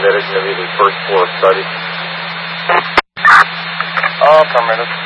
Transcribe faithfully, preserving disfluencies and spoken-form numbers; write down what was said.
that is going to be the first floor study. Oh, affirmative.